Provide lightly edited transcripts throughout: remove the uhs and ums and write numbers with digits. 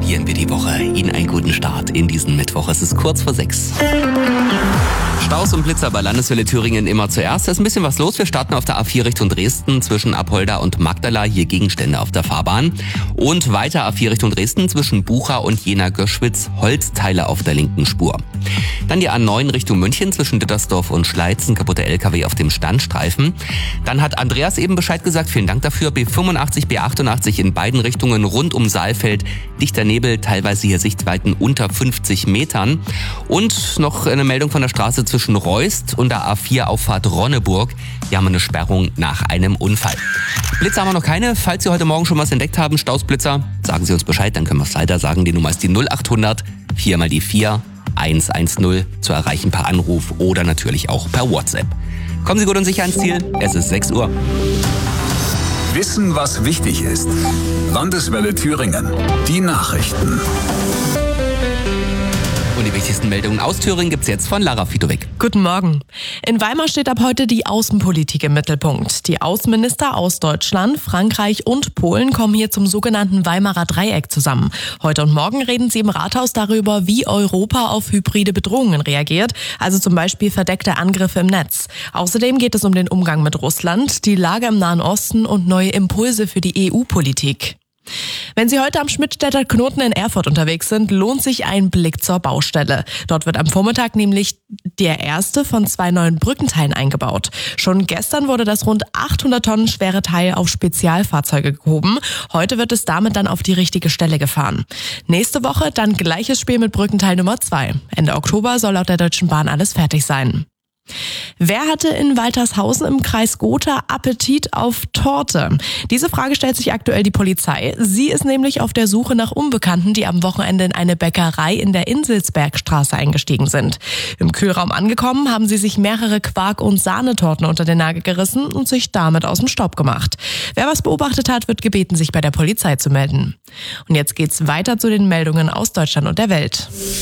Probieren wir die Woche. Ihnen einen guten Start in diesen Mittwoch. Es ist kurz vor 6. Staus und Blitzer bei Landeswelle Thüringen immer zuerst. Da ist ein bisschen was los. Wir starten auf der A4 Richtung Dresden zwischen Apolda und Magdala. Hier Gegenstände auf der Fahrbahn. Und weiter A4 Richtung Dresden zwischen Bucha und Jena-Göschwitz. Holzteile auf der linken Spur. Dann die A9 Richtung München zwischen Dittersdorf und Schleizen. Kaputte LKW auf dem Standstreifen. Dann hat Andreas eben Bescheid gesagt. Vielen Dank dafür. B85, B88 in beiden Richtungen rund um Saalfeld. Dichter Nebel, teilweise hier Sichtweiten unter 50 Metern. Und noch eine Meldung von der Straße zwischen Reust und der A4 Auffahrt Ronneburg. Hier haben wir eine Sperrung nach einem Unfall. Blitzer haben wir noch keine. Falls Sie heute Morgen schon was entdeckt haben, Stausblitzer, sagen Sie uns Bescheid, dann können wir es leider sagen. Die Nummer ist die 0800 4 mal die 4 110 zu erreichen per Anruf oder natürlich auch per WhatsApp. Kommen Sie gut und sicher ans Ziel. Es ist 6 Uhr. Wissen, was wichtig ist. Landeswelle Thüringen. Die Nachrichten. Und die wichtigsten Meldungen aus Thüringen gibt's jetzt von Lara Fitowek. Guten Morgen. In Weimar steht ab heute die Außenpolitik im Mittelpunkt. Die Außenminister aus Deutschland, Frankreich und Polen kommen hier zum sogenannten Weimarer Dreieck zusammen. Heute und morgen reden sie im Rathaus darüber, wie Europa auf hybride Bedrohungen reagiert, also zum Beispiel verdeckte Angriffe im Netz. Außerdem geht es um den Umgang mit Russland, die Lage im Nahen Osten und neue Impulse für die EU-Politik. Wenn Sie heute am Schmidtstädter Knoten in Erfurt unterwegs sind, lohnt sich ein Blick zur Baustelle. Dort wird am Vormittag nämlich der erste von 2 neuen Brückenteilen eingebaut. Schon gestern wurde das rund 800 Tonnen schwere Teil auf Spezialfahrzeuge gehoben. Heute wird es damit dann auf die richtige Stelle gefahren. Nächste Woche dann gleiches Spiel mit Brückenteil Nummer 2. Ende Oktober soll laut der Deutschen Bahn alles fertig sein. Wer hatte in Waltershausen im Kreis Gotha Appetit auf Torte? Diese Frage stellt sich aktuell die Polizei. Sie ist nämlich auf der Suche nach Unbekannten, die am Wochenende in eine Bäckerei in der Inselsbergstraße eingestiegen sind. Im Kühlraum angekommen, haben sie sich mehrere Quark- und Sahnetorten unter den Nagel gerissen und sich damit aus dem Staub gemacht. Wer was beobachtet hat, wird gebeten, sich bei der Polizei zu melden. Und jetzt geht's weiter zu den Meldungen aus Deutschland und der Welt.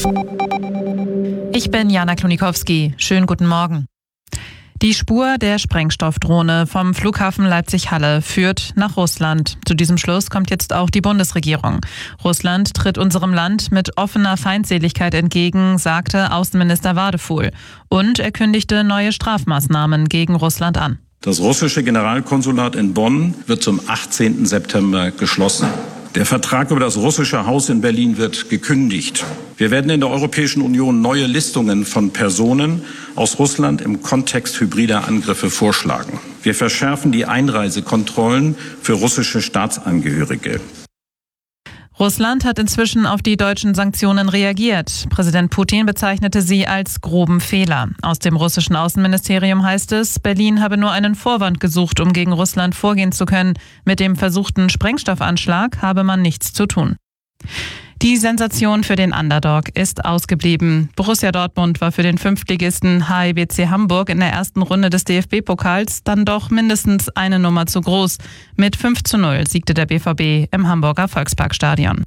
Ich bin Jana Klonikowski. Schönen guten Morgen. Die Spur der Sprengstoffdrohne vom Flughafen Leipzig-Halle führt nach Russland. Zu diesem Schluss kommt jetzt auch die Bundesregierung. Russland tritt unserem Land mit offener Feindseligkeit entgegen, sagte Außenminister Wadefuhl. Und er kündigte neue Strafmaßnahmen gegen Russland an. Das russische Generalkonsulat in Bonn wird zum 18. September geschlossen. Der Vertrag über das russische Haus in Berlin wird gekündigt. Wir werden in der Europäischen Union neue Listungen von Personen aus Russland im Kontext hybrider Angriffe vorschlagen. Wir verschärfen die Einreisekontrollen für russische Staatsangehörige. Russland hat inzwischen auf die deutschen Sanktionen reagiert. Präsident Putin bezeichnete sie als groben Fehler. Aus dem russischen Außenministerium heißt es, Berlin habe nur einen Vorwand gesucht, um gegen Russland vorgehen zu können. Mit dem versuchten Sprengstoffanschlag habe man nichts zu tun. Die Sensation für den Underdog ist ausgeblieben. Borussia Dortmund war für den Fünftligisten HIBC Hamburg in der ersten Runde des DFB-Pokals dann doch mindestens eine Nummer zu groß. Mit 5:0 siegte der BVB im Hamburger Volksparkstadion.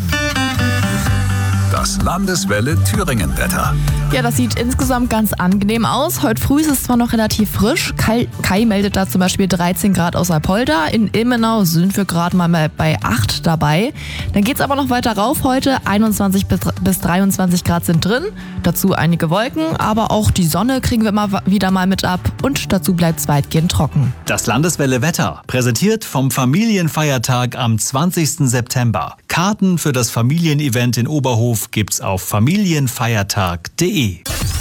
Das Landeswelle Thüringen-Wetter. Ja, das sieht insgesamt ganz angenehm aus. Heute früh ist es zwar noch relativ frisch. Kai meldet da zum Beispiel 13 Grad aus Apolda. In Ilmenau sind wir gerade mal bei 8 dabei. Dann geht's aber noch weiter rauf heute. 21 bis 23 Grad sind drin. Dazu einige Wolken, aber auch die Sonne kriegen wir immer wieder mal mit ab. Und dazu bleibt es weitgehend trocken. Das Landeswelle Wetter, präsentiert vom Familienfeiertag am 20. September. Karten für das Familienevent in Oberhof gibt's auf familienfeiertag.de.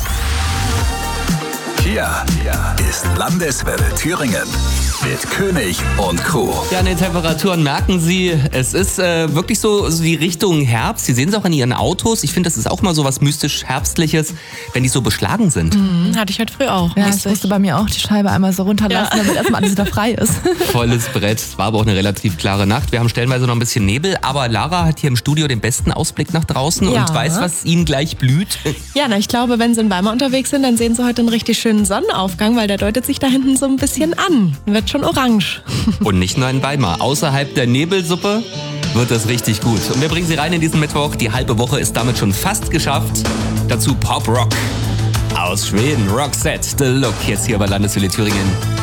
Hier ist Landeswelle Thüringen mit König und Co. Ja, an den Temperaturen merken Sie, es ist wirklich so die Richtung Herbst. Sie sehen es auch an Ihren Autos. Ich finde, das ist auch mal so was mystisch Herbstliches, wenn die so beschlagen sind. Hatte ich heute früh auch. Ja, ich musste bei mir auch die Scheibe einmal so runterlassen, damit erstmal alles wieder frei ist. Volles Brett. Es war aber auch eine relativ klare Nacht. Wir haben stellenweise noch ein bisschen Nebel, aber Lara hat hier im Studio den besten Ausblick nach draußen und weiß, was Ihnen gleich blüht. Ja, ich glaube, wenn Sie in Weimar unterwegs sind, dann sehen Sie heute einen richtig schönen Sonnenaufgang, weil der deutet sich da hinten so ein bisschen an. Wird schon orange. Und nicht nur in Weimar. Außerhalb der Nebelsuppe wird es richtig gut. Und wir bringen Sie rein in diesen Mittwoch. Die halbe Woche ist damit schon fast geschafft. Dazu Pop Rock aus Schweden. Roxette, The Look, jetzt hier bei Landeswelle Thüringen.